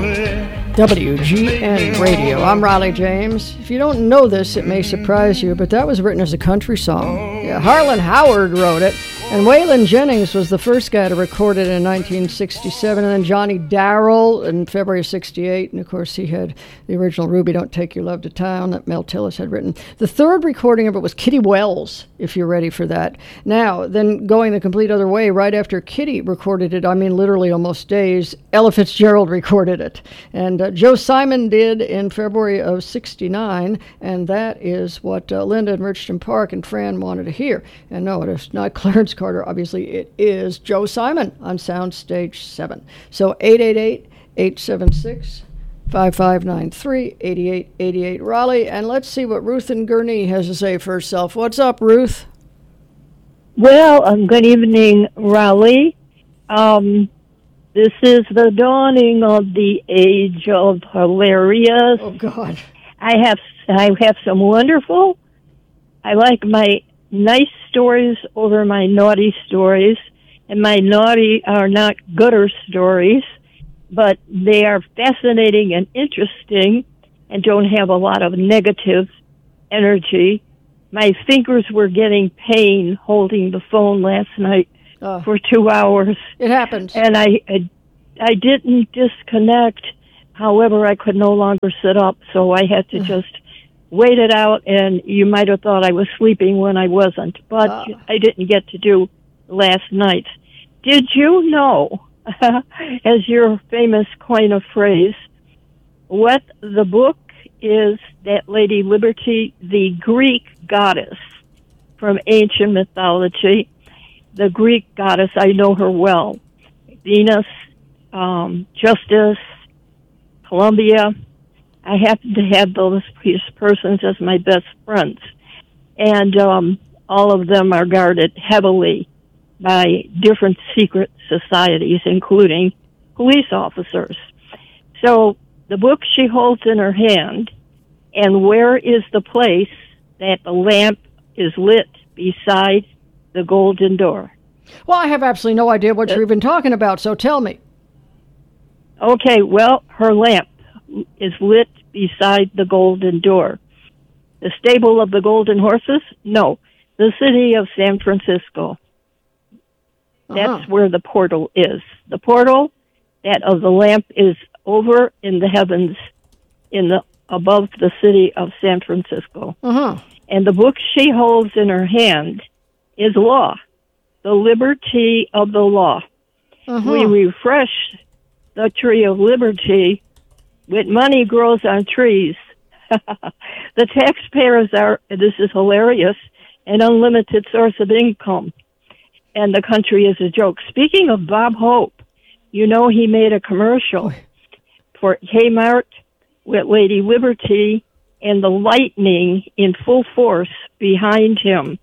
WGN Radio. I'm Riley James. If you don't know this, it may surprise you, but that was written as a country song. Yeah, Harlan Howard wrote it, and Waylon Jennings was the first guy to record it in 1967, and then Johnny Darrell in February of 68, and of course he had the original Ruby, Don't Take Your Love to Town that Mel Tillis had written. The third recording of it was Kitty Wells, if you're ready for that. Now, then going the complete other way, right after Kitty recorded it, I mean literally almost days, Ella Fitzgerald recorded it. And Joe Simon did in February of 69, and that is what Linda and Richardson Park and Fran wanted to hear. And no, it is not Clarence Carter. Obviously, it is Joe Simon on Soundstage 7. So 888-876-5593, 8888 Raleigh. And let's see what Ruth in Gurnee has to say for herself. What's up, Ruth? Well, good evening, Raleigh. This is the dawning of the age of hilarious. Oh, God. I have some wonderful. I like my nice stories over my naughty stories, and my naughty are not gooder stories, but they are fascinating and interesting and don't have a lot of negative energy. My fingers were getting pain holding the phone last night for 2 hours. It happens. And I didn't disconnect. However, I could no longer sit up, so I had to just wait it out, and you might have thought I was sleeping when I wasn't, but I didn't get to do last night. Did you know, as your famous coin of phrase, what the book is that Lady Liberty, the Greek goddess from ancient mythology, the Greek goddess, I know her well, Venus, Justice, Columbia. I happen to have these persons as my best friends, and all of them are guarded heavily by different secret societies, including police officers. So the book she holds in her hand, and where is the place that the lamp is lit beside the golden door? Well, I have absolutely no idea what you're even talking about, so tell me. Okay, well, her lamp is lit beside the golden door. The stable of the golden horses? No, the city of San Francisco. That's where the portal is. The portal that of the lamp is over in the heavens, above the city of San Francisco. And the book she holds in her hand is law, the liberty of the law. We refresh the tree of liberty with money grows on trees. The taxpayers are, this is hilarious, an unlimited source of income. And the country is a joke. Speaking of Bob Hope, you know he made a commercial for Kmart with Lady Liberty and the lightning in full force behind him.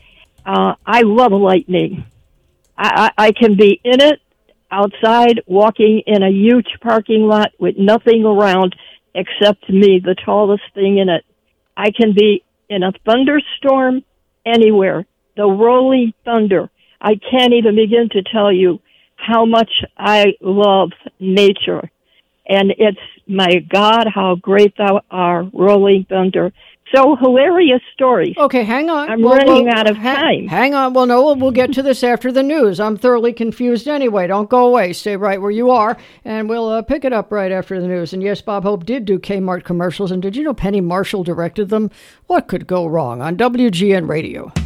I love lightning. I can be in it, outside, walking in a huge parking lot with nothing around except me, the tallest thing in it. I can be in a thunderstorm anywhere, the rolling thunder. I can't even begin to tell you how much I love nature. And it's, my God, how great thou art, rolling thunder. So hilarious stories. Okay, hang on. I'm running out of time. Hang on. Well, no, we'll get to this after the news. I'm thoroughly confused anyway. Don't go away. Stay right where you are, and we'll pick it up right after the news. And yes, Bob Hope did do Kmart commercials, and did you know Penny Marshall directed them? What could go wrong on WGN Radio?